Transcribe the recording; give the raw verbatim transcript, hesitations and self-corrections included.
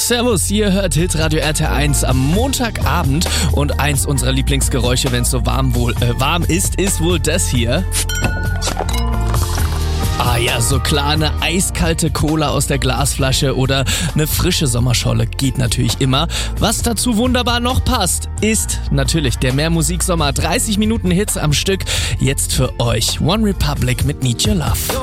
Servus, ihr hört Hitradio R T eins am Montagabend und eins unserer Lieblingsgeräusche, wenn es so warm, wohl, äh, warm ist, ist wohl das hier. Ah ja, so klar, eine eiskalte Cola aus der Glasflasche oder eine frische Sommerscholle geht natürlich immer. Was dazu wunderbar noch passt, ist natürlich der Mehrmusiksommer. dreißig Minuten Hits am Stück, jetzt für euch. One Republic mit Need Your Love.